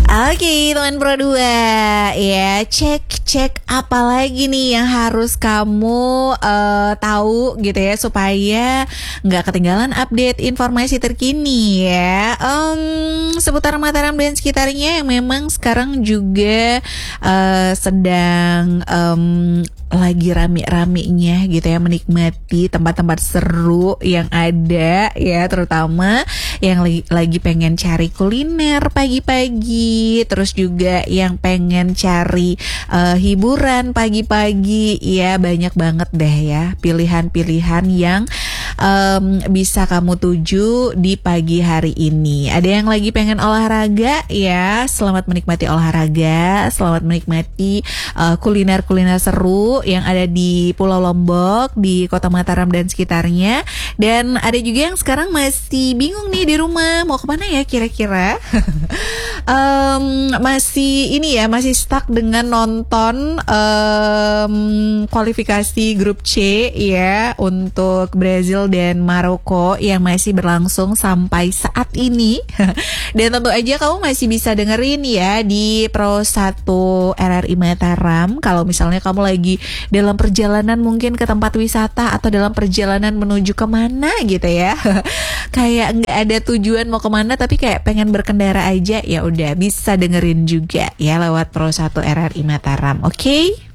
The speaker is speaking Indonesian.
Oke, teman Pro 2, ya cek apa lagi nih yang harus kamu tahu gitu ya supaya nggak ketinggalan update informasi terkini ya seputar Mataram dan sekitarnya yang memang sekarang juga sedang lagi rame-ramenya gitu ya, menikmati tempat-tempat seru yang ada ya, terutama yang lagi pengen cari kuliner pagi-pagi, terus juga yang pengen cari hiburan pagi-pagi ya, banyak banget deh ya pilihan-pilihan yang bisa kamu tuju di pagi hari ini. Ada yang lagi pengen olahraga ya, selamat menikmati olahraga, selamat menikmati kuliner-kuliner seru yang ada di Pulau Lombok, di Kota Mataram dan sekitarnya. Dan ada juga yang sekarang masih bingung nih di rumah mau kemana ya kira-kira. Masih stuck dengan nonton kualifikasi grup C ya untuk Brazil dan Maroko yang masih berlangsung sampai saat ini. Dan tentu aja kamu masih bisa dengerin ya di Pro 1 RRI Mataram kalau misalnya kamu lagi dalam perjalanan mungkin ke tempat wisata atau dalam perjalanan menuju kemana gitu ya. Kayak nggak ada tujuan mau kemana tapi kayak pengen berkendara aja, ya udah bisa dengerin juga ya lewat Pro 1 RRI Mataram. Oke?